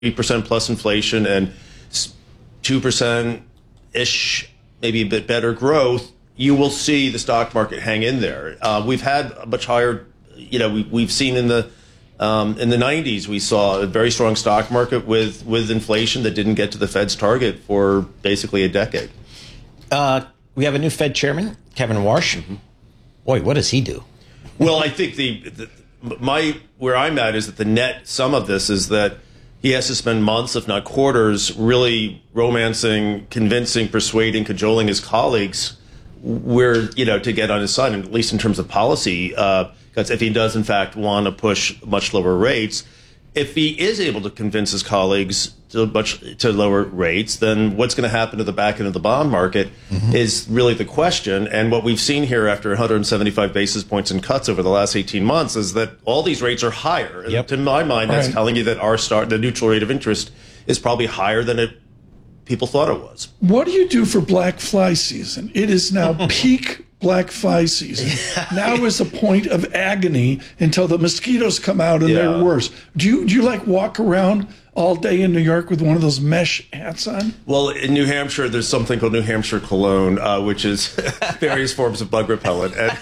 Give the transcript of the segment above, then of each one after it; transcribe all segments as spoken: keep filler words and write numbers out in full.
percent plus inflation and two percent-ish, maybe a bit better growth, you will see the stock market hang in there. Uh, we've had a much higher, you know, we, we've seen in the um, in the nineties, we saw a very strong stock market with, with inflation that didn't get to the Fed's target for basically a decade. Uh, we have a new Fed chairman, Kevin Warsh. Mm-hmm. Boy, what does he do? Well, I think the, the my where I'm at is that the net sum of this is that he has to spend months, if not quarters, really romancing, convincing, persuading, cajoling his colleagues where, you know, to get on his side, and at least in terms of policy, uh, because if he does, in fact, want to push much lower rates, if he is able to convince his colleagues to much to lower rates, then what's going to happen to the back end of the bond market mm-hmm. is really the question. And what we've seen here after one hundred seventy-five basis points in cuts over the last eighteen months is that all these rates are higher. Yep. To my mind, that's right. telling you that our start, the neutral rate of interest is probably higher than it people thought it was. What do you do for black fly season? It is now peak black fly season. Now is a point of agony until the mosquitoes come out and Yeah. they're worse. Do you do you like walk around all day in New York with one of those mesh hats on? Well, in New Hampshire, there's something called New Hampshire cologne, uh, which is various forms of bug repellent. And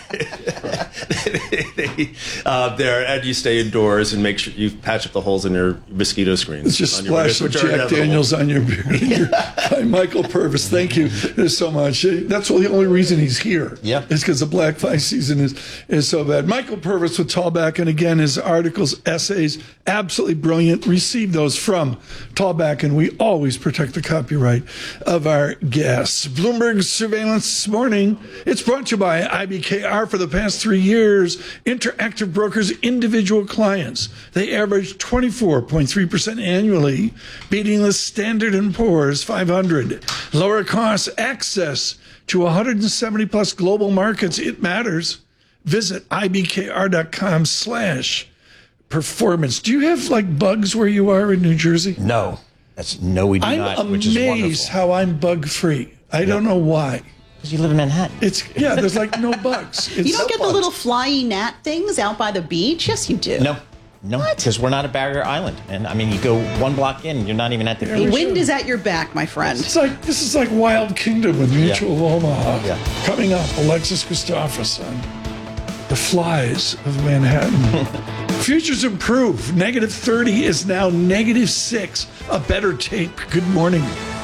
uh, there, and you stay indoors and make sure you patch up the holes in your mosquito screens. It's just on your splash windows, some which are Jack inevitable. Daniels on your beard. Yeah. By Michael Purvis. Thank you so much. That's the only reason he's here. Yeah. It's because the black fly season is, is so bad. Michael Purvis with Tallback, and again, his articles, essays, absolutely brilliant. Receive those from Tallback, and we always protect the copyright of our guests. Bloomberg Surveillance this morning. It's brought to you by I B K R. For the past three years, Interactive Brokers individual clients. They average twenty-four point three percent annually, beating the Standard and Poor's five hundred. Lower costs, access to one hundred seventy plus global markets. It matters. Visit ibkr.com slash performance. Do you have like bugs where you are in New Jersey? No. That's no, we do I'm not, which is amazed wonderful. how I'm bug free. I don't know why. Because you live in Manhattan. It's yeah, there's like no bugs. It's You don't no get bugs. the little flying gnat things out by the beach? Yes, you do. No. No, because we're not a barrier island. And I mean, you go one block in, you're not even at the Yeah, The beach. we wind should. is at your back, my friend. It's like this is like Wild Kingdom with Mutual of Omaha. Yeah. Coming up, Alexis Christopherson, the flies of Manhattan. Futures improve. Negative thirty is now negative six. A better tape. Good morning.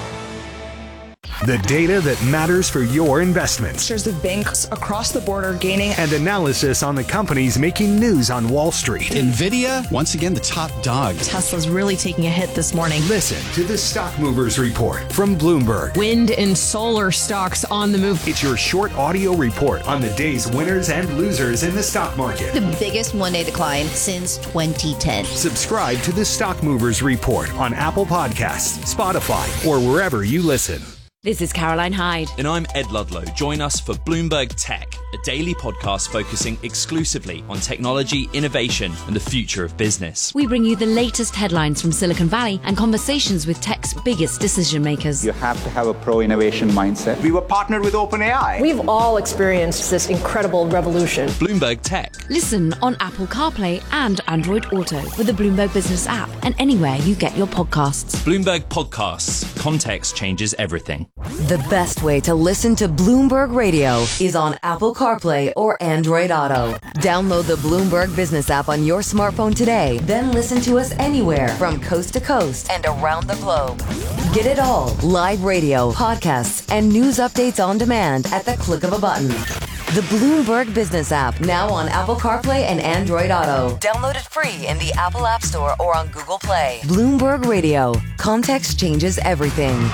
The data that matters for your investments. Shares of banks across the border gaining. And analysis on the companies making news on Wall Street. NVIDIA, once again, the top dog. Tesla's really taking a hit this morning. Listen to the Stock Movers Report from Bloomberg. Wind and solar stocks on the move. It's your short audio report on the day's winners and losers in the stock market. The biggest one-day decline since twenty ten. Subscribe to the Stock Movers Report on Apple Podcasts, Spotify, or wherever you listen. This is Caroline Hyde. And I'm Ed Ludlow. Join us for Bloomberg Tech, a daily podcast focusing exclusively on technology, innovation, and the future of business. We bring you the latest headlines from Silicon Valley and conversations with tech's biggest decision makers. You have to have a pro-innovation mindset. We were partnered with OpenAI. We've all experienced this incredible revolution. Bloomberg Tech. Listen on Apple CarPlay and Android Auto with the Bloomberg Business app and anywhere you get your podcasts. Bloomberg Podcasts. Context changes everything. The best way to listen to Bloomberg Radio is on Apple CarPlay or Android Auto. Download the Bloomberg Business app on your smartphone today, then listen to us anywhere from coast to coast and around the globe. Get it all, live radio, podcasts, and news updates on demand at the click of a button. The Bloomberg Business app, now on Apple CarPlay and Android Auto. Download it free in the Apple App Store or on Google Play. Bloomberg Radio. Context changes everything.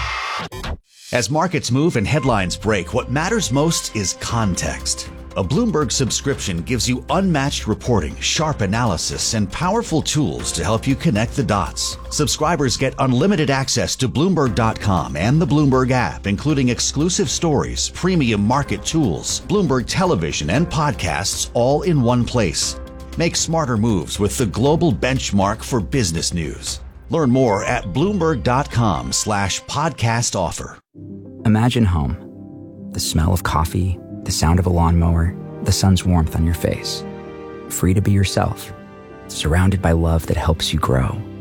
As markets move and headlines break, what matters most is context. A Bloomberg subscription gives you unmatched reporting, sharp analysis, and powerful tools to help you connect the dots. Subscribers get unlimited access to Bloomberg dot com and the Bloomberg app, including exclusive stories, premium market tools, Bloomberg television, and podcasts all in one place. Make smarter moves with the global benchmark for business news. Learn more at Bloomberg dot com slash podcast offer. Imagine home. The smell of coffee, the sound of a lawnmower, the sun's warmth on your face. Free to be yourself, surrounded by love that helps you grow.